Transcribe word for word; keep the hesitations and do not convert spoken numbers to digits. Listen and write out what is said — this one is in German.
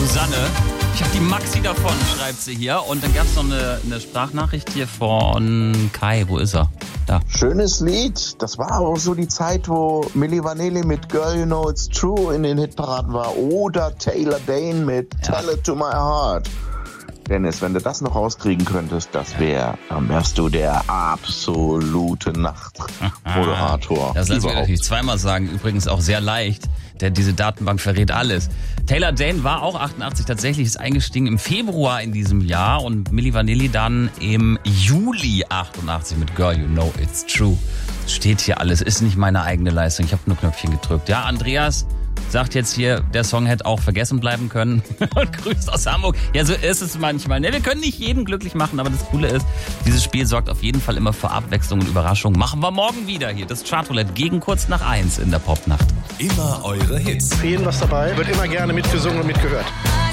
Susanne. Ich habe die Maxi davon, schreibt sie hier. Und dann gab es noch eine, eine Sprachnachricht hier von Kai. Wo ist er? Da. Schönes Lied. Das war auch so die Zeit, wo Milli Vanilli mit Girl You Know It's True in den Hitparaden war. Oder Taylor Dane mit ja. Tell It To My Heart. Dennis, wenn du das noch rauskriegen könntest, das wäre, dann wärst du der absolute Nachtmoderator. Das lassen wir natürlich zweimal sagen. Übrigens auch sehr leicht, denn diese Datenbank verrät alles. Taylor Dane war auch achtundachtzig, tatsächlich ist eingestiegen im Februar in diesem Jahr und Milli Vanilli dann im Juli achtundachtzig mit Girl You Know It's True. Steht hier alles, ist nicht meine eigene Leistung. Ich habe nur Knöpfchen gedrückt. Ja, Andreas sagt jetzt hier, der Song hätte auch vergessen bleiben können und grüßt aus Hamburg. Ja, so ist es manchmal. Ne, wir können nicht jeden glücklich machen, aber das Coole ist, dieses Spiel sorgt auf jeden Fall immer für Abwechslung und Überraschung. Machen wir morgen wieder hier. Das Chartroulette gegen kurz nach eins in der Popnacht. Immer eure Hits. Für jeden was dabei. Wird immer gerne mitgesungen und mitgehört.